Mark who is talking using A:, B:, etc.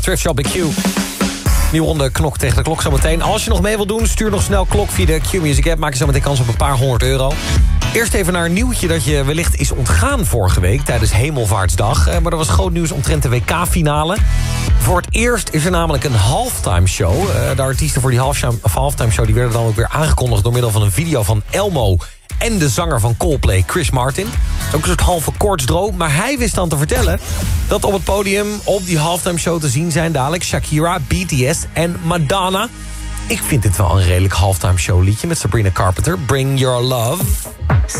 A: Thrift Shop bij Q. Nieuwe ronde knok tegen de klok zometeen. Als je nog mee wilt doen, stuur nog snel klok via de Q-Music app. Maak je zometeen kans op een paar €100. Eerst even naar een nieuwtje dat je wellicht is ontgaan vorige week tijdens Hemelvaartsdag. Maar er was groot nieuws omtrent de WK-finale. Voor het eerst is er namelijk een halftime show. De artiesten voor die halftime show die werden dan ook weer aangekondigd door middel van een video van Elmo en de zanger van Coldplay, Chris Martin. Ook een soort halve koortsdroom, maar hij wist dan te vertellen dat op het podium op die halftime show te zien zijn dadelijk Shakira, BTS en Madonna. Ik vind dit wel een redelijk halftime show liedje met Sabrina Carpenter, Bring Your Love.